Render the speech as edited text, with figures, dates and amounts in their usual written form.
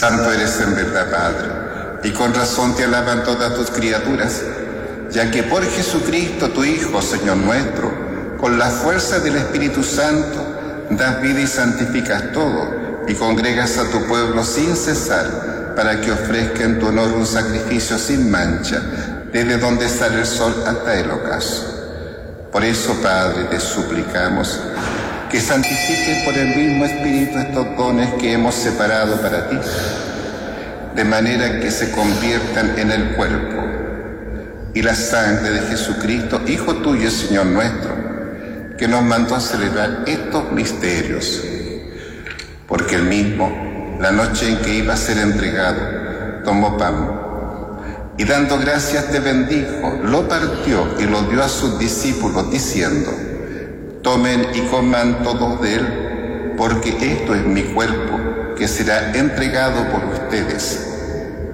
Santo eres en verdad, Padre, y con razón te alaban todas tus criaturas, ya que por Jesucristo, tu Hijo, Señor nuestro, con la fuerza del Espíritu Santo, das vida y santificas todo, y congregas a tu pueblo sin cesar, para que ofrezca en tu honor un sacrificio sin mancha, desde donde sale el sol hasta el ocaso. Por eso, Padre, te suplicamos que santifiques por el mismo Espíritu estos dones que hemos separado para ti, de manera que se conviertan en el cuerpo y la sangre de Jesucristo, Hijo tuyo y Señor nuestro, que nos mandó a celebrar estos misterios. Porque él mismo, la noche en que iba a ser entregado, tomó pan y dando gracias te bendijo, lo partió y lo dio a sus discípulos diciendo: tomen y coman todos de él, porque esto es mi cuerpo, que será entregado por ustedes.